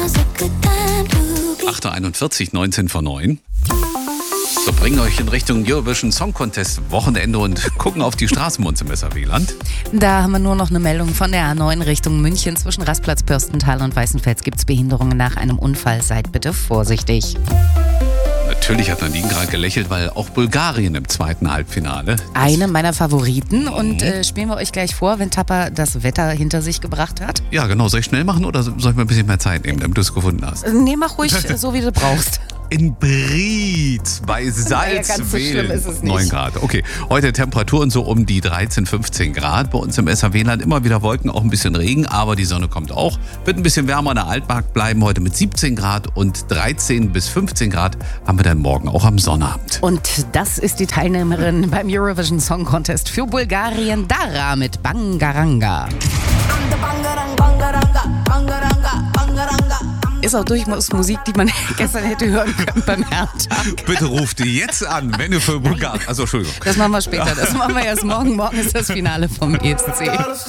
8.41 Uhr, 19 vor 9. So, bringen euch in Richtung Eurovision Song Contest Wochenende und gucken auf die Straßen bei uns im SRW-Land. Da haben wir nur noch eine Meldung von der A9 Richtung München. Zwischen Rastplatz Pürstental und Weißenfels gibt es Behinderungen nach einem Unfall. Seid bitte vorsichtig. Natürlich hat Nadine gerade gelächelt, weil auch Bulgarien im zweiten Halbfinale. Eine meiner Favoriten und spielen wir euch gleich vor, wenn Tapper das Wetter hinter sich gebracht hat. Ja, genau. Soll ich schnell machen oder soll ich mir ein bisschen mehr Zeit nehmen, damit du es gefunden hast? Nee, mach ruhig so, wie du brauchst. In Bried bei Ganz so schlimm ist es nicht. 9 Grad. Okay, heute Temperaturen so um die 13, 15 Grad. Bei uns im SRW-Land immer wieder Wolken, auch ein bisschen Regen, aber die Sonne kommt auch. Wird ein bisschen wärmer in der Altmark bleiben heute mit 17 Grad und 13 bis 15 Grad haben wir dann morgen auch am Sonnabend. Und das ist die Teilnehmerin beim Eurovision Song Contest für Bulgarien, Dara mit Bangaranga. Ist auch durchaus Musik, die man gestern hätte hören können beim Herrentag. Bitte ruft die jetzt an, wenn du für Bulgarien... Also Entschuldigung. Das machen wir später, das machen wir erst morgen. Morgen ist das Finale vom ESC.